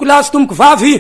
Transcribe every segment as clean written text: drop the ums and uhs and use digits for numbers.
tomboko lahy sy tomboko vavy.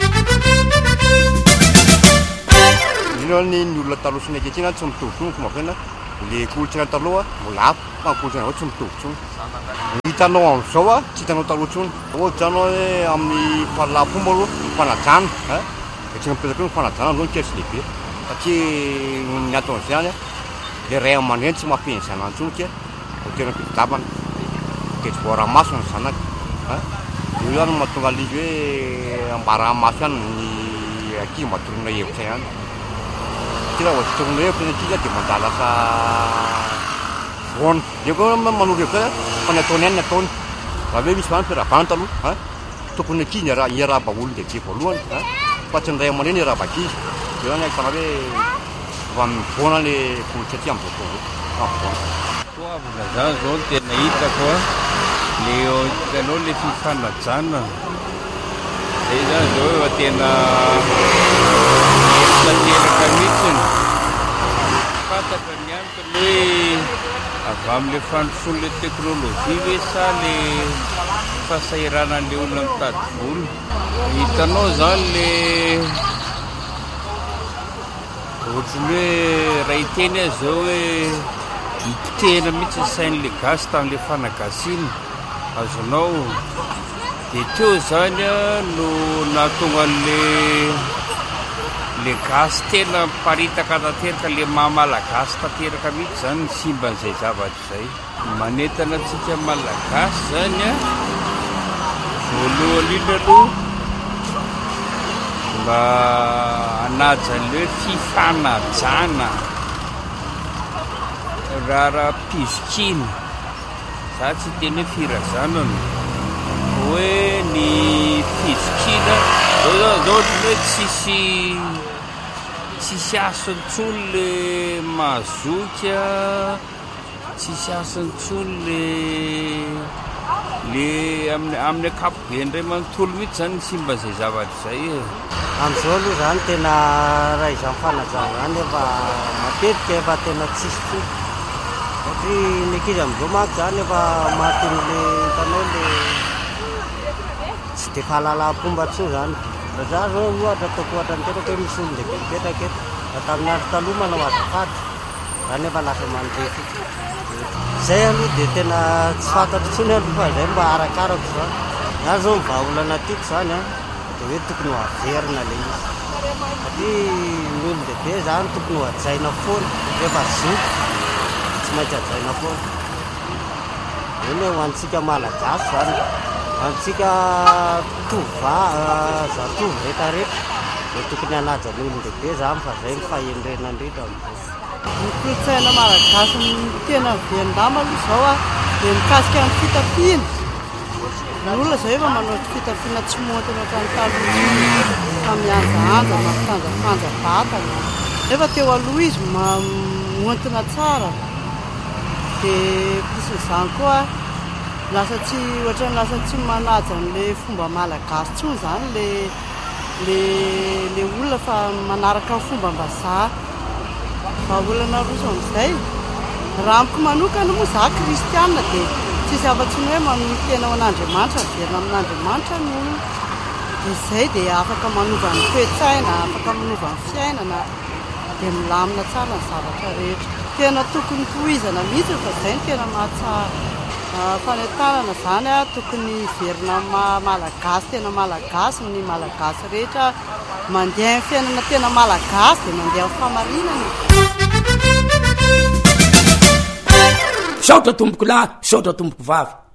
Ny olona taloha sy ankehitriny tsy mitovy tsony fomba fiainana. Le kolontsaina taloha mbola hafa fa ny kolontsaina zao tsy mitovy tsony. Hitanao am'izao tsy hitanao taloha tsony. Ohatra anao hoe amin'ny fahalalam-pomba aloha ny fanajana dia tsy mipetraka eo ny fanajana zao ny kely sy lehibe satria ny ataon'izany le ray aman-dreny tsy mahafehy ny zanany tsony ke ho tena fitadiavana dia tsy voaramaso ny zanaka io zany mahatonga an'izy hoe ambaramaso ihany ny ankizy mahatorina hevitra ihany. Raha ohatry torina hevitra ny ankizy dia mandala lasa voana. Io koa manoro hevitra fa ny ataony ihany ny ataony. Raha hoe misy vany firavana taloha tokony ankizy iarahaba olona lehibe voalohany fa tsy ny ray aman-dreny iarahaba ankizy. Io zany ahitana hoe efa mivoana le kolontsaina aty amin'izao fotoana toavina zany zao no tena hitako le hitanao le fifanajana zay zany zao efa tena tanteraka mihitsiny fantatra ny antony hoe avy amin'le fandrosoan'le teknôlôjia hoe sa le fahasahiranan'le olona mitady vola. Hitanao zany le ohatrany hoe raha hiteny azy zao hoe mipotehana mihitsy ny sain'le gasy tamin'le fanagasiana azonao dia teo zany no nahatonga le gasy tena miparitaka tanteraka le maha-malagasy tanteraka mihitsy zany ny simban'izay zavatra izay manentana antsika malagasy zany voalohany indrindra aloha mba hanajan'le hoe fifanajana raha pizokina za tsy teny hoe firazanana hoe ny pizokina zao hoe tsisy asantsony le mazoka tsisy asantsony le amin'ny akapobe ndray manontolo mihitsy zany ny simban'izay zavatra izay am'izao aloha zany tena raha izany fanajana zany efa matetika efa tena tsisy tsony satria ny ankizy am'izao manko zany efa mahaton'le hitanao le tsy dia fahalalam-pomba tsony zany. Raha za zao ohatra ataoko ohatra miteraka hoe misy olona lehibe mipetraka eto da tamin'ny andro taloha manao azafady zany efa lasa mandrefy zay aloha dia tena tsy fantatro tsony aloha fa zay mba arakarako zany. Za zao mivahaolana tiako zany dia hoe tokony ho averina le izy satria ny olo lehibe zany tokony ho ajaina foana rehefa zoky tsy maintsy ajaina foana. Iny hoe ho antsika malagasy zany antsika zatovo rehetrarehetra dia tokony hanaja ny olo lehibe zany fa zay ny fahendrena indrindra am'izao. Ny kolotsaina malagasy tena velondama aloha zao dia mikasika amin'ny fitafiana. Ny olona zao efa manao fitafiana tsy montana ohatrany taloha fa mianjaanja mampitanjafanja vatana nefa teo aloha izy montana tsara dia pis'izany koa lasa tsy ohatrany lasa tsy manaja n'le fomba malagasy tsony zany le olona fa manaraka ny fomba mbazaha fa olana roso amin'izay raha amiko manokana moa za kristianina dia tsisy afa-tsy ny hoe manohy tena ao an'Andriamanitra verina amin'Andriamanitra ny olona dia izay dia afaka manova ny toe-tsaina afaka manova ny fiainana dia milamina tsara ny zavatra rehetra tena tokony tohizana mihitsy fa izay ny tena mahatsara fanentanana zany tokony verina malagasy tena malagasy ny malagasy rehetra mandeha ny fiainana tena malagasy dia mandeha ny famarinana. Saotra tomboko lahy saotra tomboko vavy.